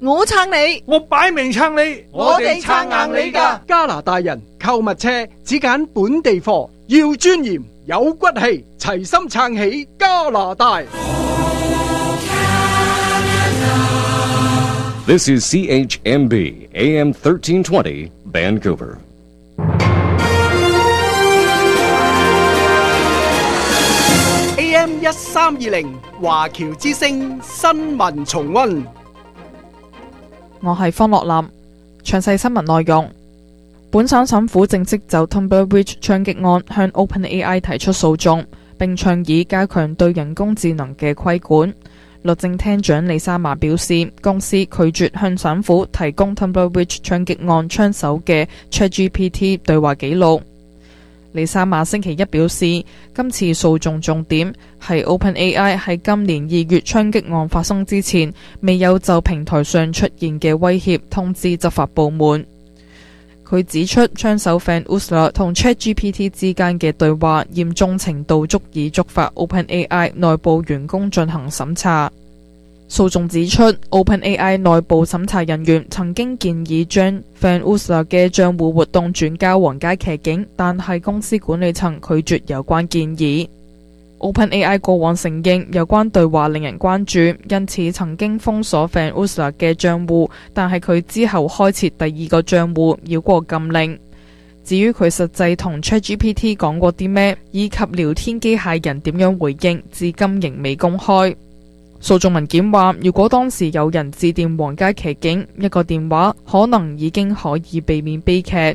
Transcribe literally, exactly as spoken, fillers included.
我撐你， 我擺明撐你， 我哋撐硬你㗎。 加拿大人購物車只揀本地貨，要尊嚴有骨氣，齊心撐起加拿大。 This is C H M B A M thirteen twenty Vancouver. A M 一三二零華僑之聲新聞重溫。 我係方樂林，詳細新聞內容。本省省府正式就 Tumbleweed 槍擊案向 OpenAI 提出訴訟，並倡議加強對人工智能嘅規管。律政廳長李莎瑪表示，公司拒絕向省府提供 Tumbleweed 槍擊案槍手嘅 ChatGPT 對話記錄。李莎瑪星期一表示，今次訴訟重點係 OpenAI 喺今年二月槍擊案發生之前，未有就平台上出現嘅威脅通知執法部門。佢指出，槍手 Van Oosler 同 ChatGPT 之間嘅對話嚴重程度足以觸發 OpenAI 內部員工進行審查。訴訟指出 ，OpenAI 內部審查人員曾經建議將 Van Oosler 嘅賬戶活動轉交皇家騎警，但係公司管理層拒絕有關建議。OpenAI 過往承認有關對話令人關注，因此曾經封鎖 Van Oosler 嘅賬戶，但係佢之後開設第二個賬戶，繞過禁令。至於佢實際同 ChatGPT 講過啲咩，以及聊天機械人點樣回應，至今仍未公開。訴訟文件話，如果當時有人致電皇家騎警，一個電話可能已經可以避免悲劇。